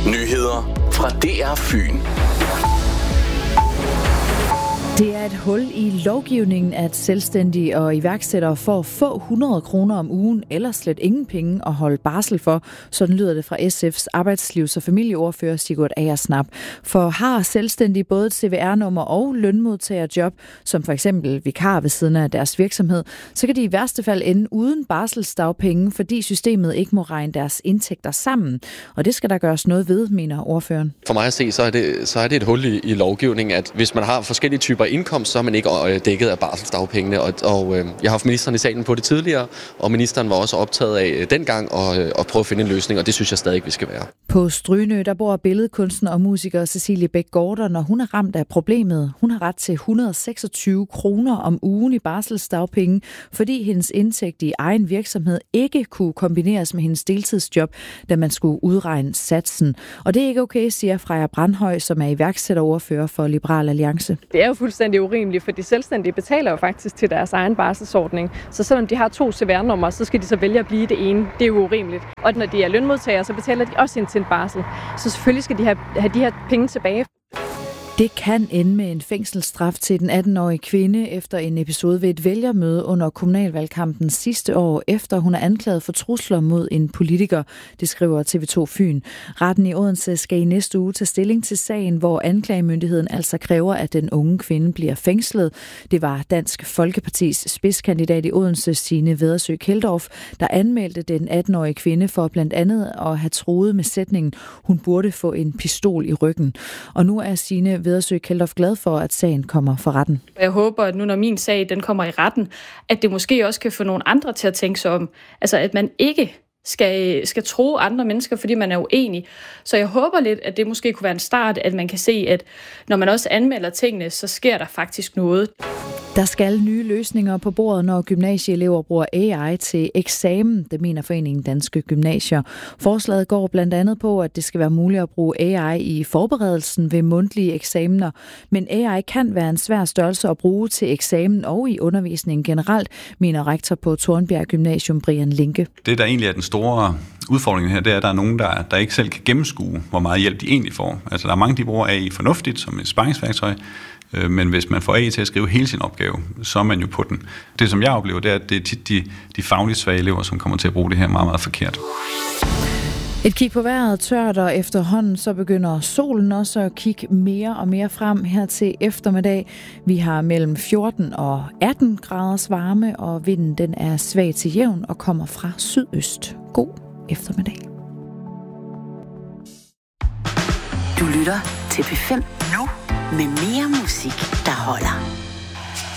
Nyheder fra DR Fyn. Det er et hul i lovgivningen, at selvstændige og iværksættere får få 100 kroner om ugen, eller slet ingen penge at holde barsel for. Sådan lyder det fra SF's arbejdslivs- og familieordfører Sigurd Agersnap. For har selvstændige både et CVR-nummer og lønmodtagerjob, som for eksempel vikar ved siden af deres virksomhed, så kan de i værste fald ende uden barselsdagpenge, fordi systemet ikke må regne deres indtægter sammen. Og det skal der gøres noget ved, mener ordføreren. For mig at se, så er det et hul i lovgivningen, at hvis man har forskellige typer indkomst, så er man ikke dækket af barselsdagpengene. Og jeg har haft ministeren i salen på det tidligere, og ministeren var også optaget af dengang at prøve at finde en løsning, og det synes jeg stadig, vi skal være. På Strynø, der bor billedkunstner og musiker Cecilie Bæk-Gordon, og hun er ramt af problemet. Hun har ret til 126 kroner om ugen i barselsdagpenge, fordi hendes indtægt i egen virksomhed ikke kunne kombineres med hendes deltidsjob, da man skulle udregne satsen. Og det er ikke okay, siger Freja Brandhøj, som er iværksætterordfører for Liberal Alliance. Det er jo fuldstændig urimeligt, for de selvstændige betaler jo faktisk til deres egen barselsordning. Så selvom de har 2 CVR-numre, så skal de så vælge at blive det ene. Det er jo urimeligt. Og når de er lønmodtagere, så betaler de også ind til en barsel. Så selvfølgelig skal de have de her penge tilbage. Det kan ende med en fængselsstraf til den 18-årige kvinde efter en episode ved et vælgermøde under kommunalvalgkampen sidste år, efter hun er anklaget for trusler mod en politiker, det skriver TV2 Fyn. Retten i Odense skal i næste uge tage stilling til sagen, hvor anklagemyndigheden altså kræver, at den unge kvinde bliver fængslet. Det var Dansk Folkepartis spidskandidat i Odense, Signe Vedersø Kjeldorf, der anmeldte den 18-årige kvinde for blandt andet at have truet med sætningen, hun burde få en pistol i ryggen. Og nu er Signe Vedersø Kjeldorf glad for, at sagen kommer for retten. Jeg håber, at nu når min sag den kommer i retten, at det måske også kan få nogle andre til at tænke sig om. Altså at man ikke skal tro andre mennesker, fordi man er uenig. Så jeg håber lidt, at det måske kunne være en start, at man kan se, at når man også anmelder tingene, så sker der faktisk noget. Der skal nye løsninger på bordet, når gymnasieelever bruger AI til eksamen, det mener Foreningen Danske Gymnasier. Forslaget går blandt andet på, at det skal være muligt at bruge AI i forberedelsen ved mundtlige eksamener, men AI kan være en svær størrelse at bruge til eksamen og i undervisningen generelt, mener rektor på Tornbjerg Gymnasium Brian Linke. Det, der egentlig er den store udfordring her, det er, at der er nogen, der ikke selv kan gennemskue, hvor meget hjælp de egentlig får. Altså, der er mange, der bruger AI fornuftigt som et sparringsværktøj, men hvis man får AI til at skrive hele sin opgave, så er man jo på den. Det, som jeg oplever, det er, at det er tit de fagligt svage elever, som kommer til at bruge det her meget, meget forkert. Et kig på vejret tørt, og efterhånden så begynder solen også at kigge mere og mere frem her til eftermiddag. Vi har mellem 14 og 18 graders varme, og vinden den er svag til jævn og kommer fra sydøst. God eftermiddag. Du lytter til P5 nu med mere musik, der holder.